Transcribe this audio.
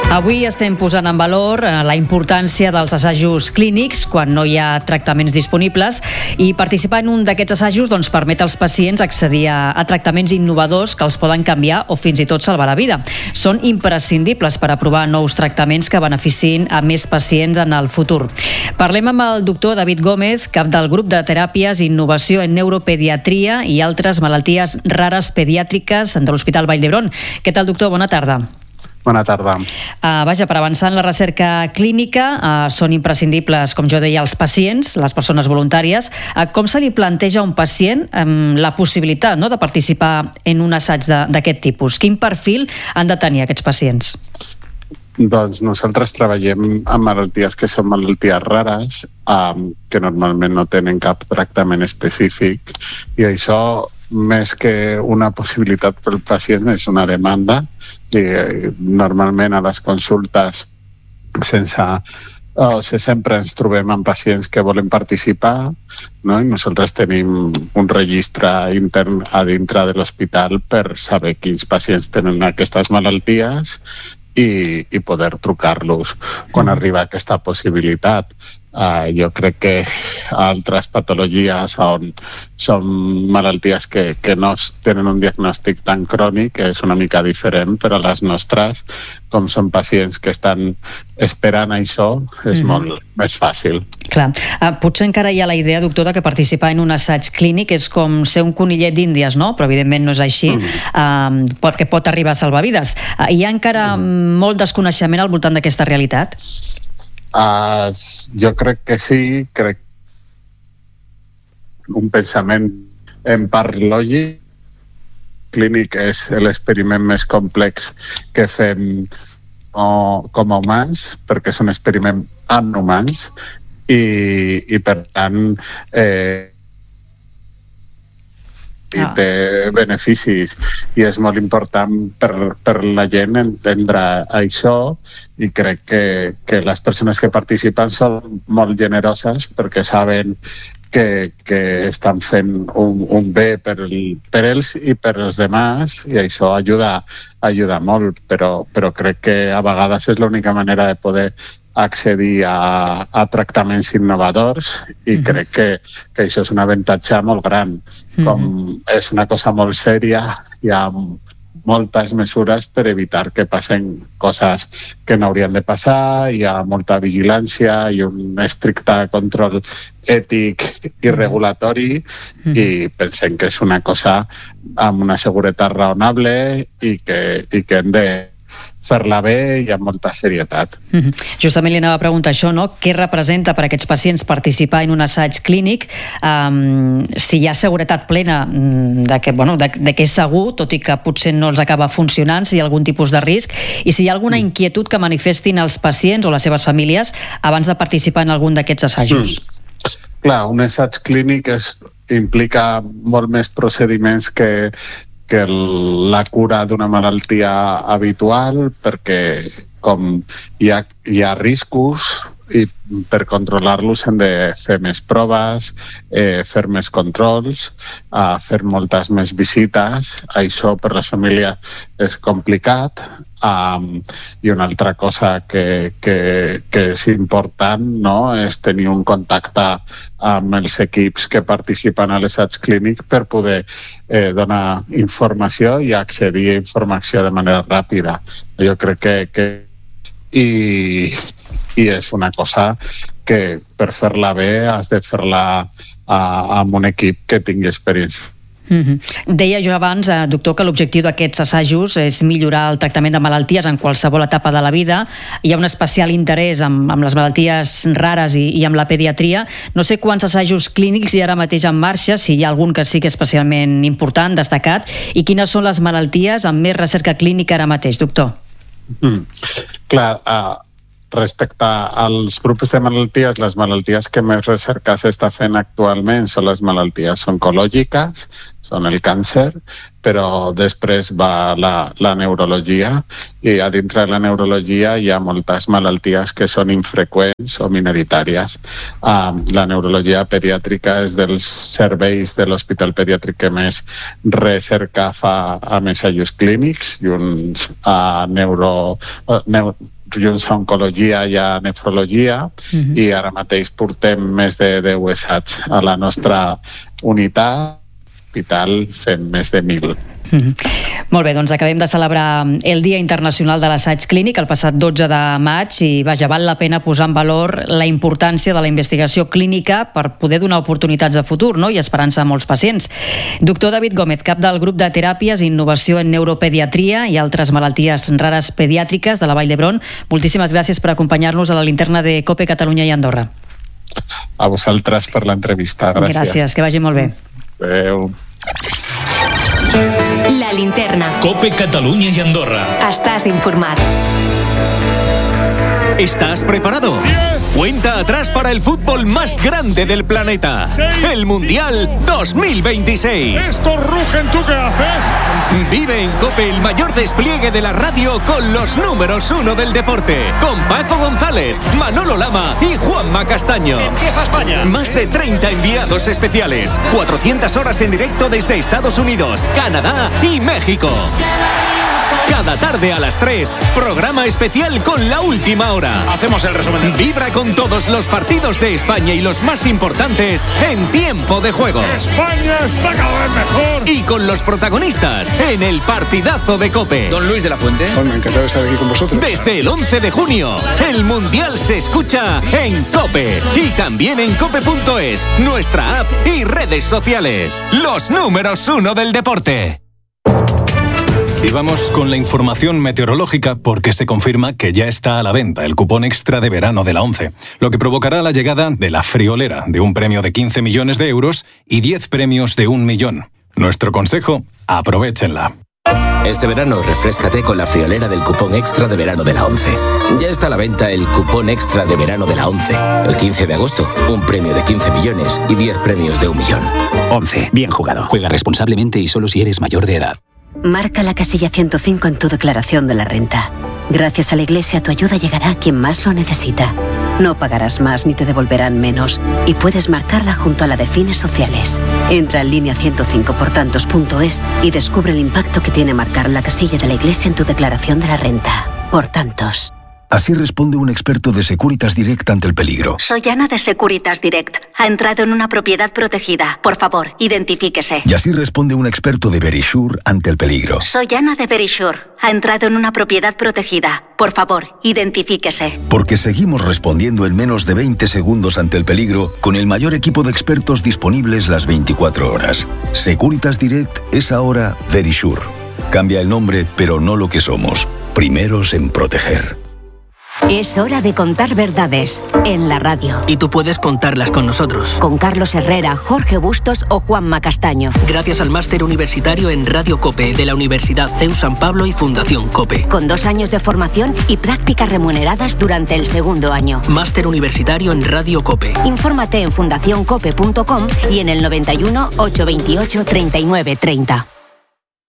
Avui estem posant en valor la importància dels assajos clínics quan no hi ha tractaments disponibles, i participar en un d'aquests assajos permet als pacients accedir a tractaments innovadors que els poden canviar o fins i tot salvar la vida. Són imprescindibles per aprovar nous tractaments que beneficiïn a més pacients en el futur. Parlem amb el doctor David Gómez, cap del grup de teràpies i innovació en neuropediatria i altres malalties rares pediàtriques de l'Hospital Vall d'Hebron. Què tal, doctor? Bona tarda. Bona tarda. Per avançar en la recerca clínica són imprescindibles, com jo deia, els pacients, les persones voluntàries. Com se li planteja a un pacient la possibilitat de participar en un assaig d'aquest tipus? Quin perfil han de tenir aquests pacients? Doncs nosaltres treballem amb malalties que són malalties rares, que normalment no tenen cap tractament específic, i això, més que una possibilitat pel pacient, és una demanda. I normalment a les consultes sempre ens trobem amb pacients que volen participar, no? I nosaltres tenim un registre intern a dintre de l'hospital per saber quins pacients tenen aquestes malalties i poder trucar-los quan arriba aquesta possibilitat. Jo crec que altres patologies on són malalties que no tenen un diagnòstic tan crònic és una mica diferent, però les nostres, com són pacients que estan esperant això, és molt més fàcil. Clar. Potser encara hi ha la idea, doctor, de que participar en un assaig clínic és com ser un conillet d'Índies, no? Però evidentment no és així, perquè pot arribar a salvar vides. Hi ha encara molt desconeixement al voltant d'aquesta realitat? Jo crec que sí, crec un pensament en part lògic. Clínic és l'experiment més complex que fem com a humans, perquè és un experiment en humans i per tant té beneficis, i és molt important per la gent entendre això, i crec que les persones que participen són molt generoses perquè saben que estan fent un bé per ells i per els demás, i això ajuda molt, però crec que a vegades és l'única manera de poder accedir a tractaments innovadors, i crec que això és un avantatge molt gran. Com és una cosa molt sèria, hi ha moltes mesures per evitar que passen coses que no haurien de passar, hi ha molta vigilància i un estricte control ètic i regulatori, i pensem que és una cosa amb una seguretat raonable i que hem de fer-la bé i amb molta serietat. Justament li anava a preguntar això, no? Què representa per a aquests pacients participar en un assaig clínic? Si hi ha seguretat plena de que és segur, tot i que potser no els acaba funcionant, si hi ha algun tipus de risc, i si hi ha alguna inquietud que manifestin els pacients o les seves famílies abans de participar en algun d'aquests assajos. Clar, un assaig clínic implica molt més procediments que la cura d'una malaltia habitual, perquè com hi ha riscos, i per controlar-los hem de fer més proves, fer més controls, fer moltes més visites. Això per les famílies és complicat. I una altra cosa que és important, no?, és tenir un contacte amb els equips que participen a l'assaig clínic per poder donar informació i accedir a informació de manera ràpida. Jo crec que i és una cosa que per fer-la bé has de fer-la amb un equip que tingui experiència. Deia jo abans, doctor, que l'objectiu d'aquests assajos és millorar el tractament de malalties en qualsevol etapa de la vida. Hi ha un especial interès amb les malalties rares i amb la pediatria. No sé quants assajos clínics hi ha ara mateix en marxa, si hi ha algun que sigui especialment important, destacat, i quines són les malalties amb més recerca clínica ara mateix, doctor? Clar, respecte als grups de malalties, les malalties que més recerca s'està fent actualment són les malalties oncològiques, són el càncer, però després va la neurologia, i a dintre de la neurologia hi ha moltes malalties que són infreqüents o minoritàries. La neurologia pediàtrica és dels serveis de l'Hospital Pediàtric que més recerca fa amb assajos clínics, i uns a oncologia i a nefrologia, i ara mateix portem més de 10 assaigs a la nostra unitat, hospital fent més de 1.000. Molt bé, doncs acabem de celebrar el Dia Internacional de l'Assaig Clínic el passat 12 de maig i val la pena posar en valor la importància de la investigació clínica per poder donar oportunitats de futur, no?, i esperança a molts pacients. Doctor David Gómez, cap del grup de teràpies i innovació en neuropediatria i altres malalties rares pediàtriques de la Vall d'Hebron, moltíssimes gràcies per acompanyar-nos a la linterna de COPE Catalunya i Andorra. A vosaltres per l'entrevista, gràcies. Gràcies, que vagi molt bé. Adéu. La linterna. COPE Catalunya y Andorra. Estás informado. ¿Estás preparado? 10. Cuenta atrás para el fútbol más grande del planeta. 6. El Mundial 2026. Estos rugen, ¿tú qué haces? Vive en COPE el mayor despliegue de la radio con los números 1 del deporte. Con Paco González, Manolo Lama y Juanma Castaño. Empieza España. Más de 30 enviados especiales. 400 horas en directo desde Estados Unidos, Canadá y México. Cada tarde a las 3, programa especial con la última hora. Hacemos el resumen. Vibra con todos los partidos de España y los más importantes en tiempo de juego. España está cada vez mejor. Y con los protagonistas en el partidazo de COPE. Don Luis de la Fuente. Bueno, encantado de estar aquí con vosotros. Desde el 11 de junio, el Mundial se escucha en COPE. Y también en cope.es, nuestra app y redes sociales. Los números 1 del deporte. Y vamos con la información meteorológica porque se confirma que ya está a la venta el cupón extra de verano de la ONCE, lo que provocará la llegada de la friolera de un premio de 15 millones de euros y 10 premios de 1 millón. Nuestro consejo, aprovéchenla. Este verano refréscate con la friolera del cupón extra de verano de la ONCE. Ya está a la venta el cupón extra de verano de la ONCE. El 15 de agosto, un premio de 15 millones y 10 premios de 1 millón. ONCE, bien jugado. Juega responsablemente y solo si eres mayor de edad. Marca la casilla 105 en tu declaración de la renta. Gracias a la Iglesia tu ayuda llegará a quien más lo necesita. No pagarás más ni te devolverán menos y puedes marcarla junto a la de fines sociales. Entra en línea 105portantos.es y descubre el impacto que tiene marcar la casilla de la Iglesia en tu declaración de la renta. Por tantos. Así responde un experto de Securitas Direct ante el peligro. Soy Ana de Securitas Direct. Ha entrado en una propiedad protegida. Por favor, identifíquese. Y así responde un experto de Verisure ante el peligro. Soy Ana de Verisure. Ha entrado en una propiedad protegida. Por favor, identifíquese. Porque seguimos respondiendo en menos de 20 segundos ante el peligro con el mayor equipo de expertos disponibles las 24 horas. Securitas Direct es ahora Verisure. Cambia el nombre, pero no lo que somos. Primeros en proteger. Es hora de contar verdades en la radio. Y tú puedes contarlas con nosotros. Con Carlos Herrera, Jorge Bustos o Juanma Castaño. Gracias al máster universitario en Radio COPE de la Universidad CEU San Pablo y Fundación COPE. Con 2 años de formación y prácticas remuneradas durante el segundo año. Máster universitario en Radio COPE. Infórmate en fundacioncope.com y en el 91 828 39 30.